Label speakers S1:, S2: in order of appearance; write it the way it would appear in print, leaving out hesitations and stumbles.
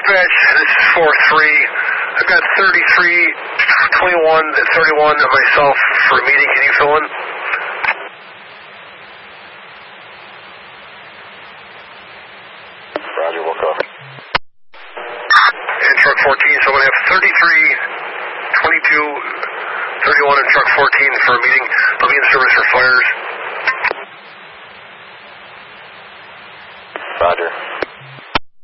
S1: Dispatch, this is 4-3. I've got 33, 21, and 31 of myself for a meeting. Can you fill in?
S2: Roger, we'll call.
S1: And truck 14, so I'm going to have 33, 22, 31, and truck 14 for a meeting. I'll be in service for fires.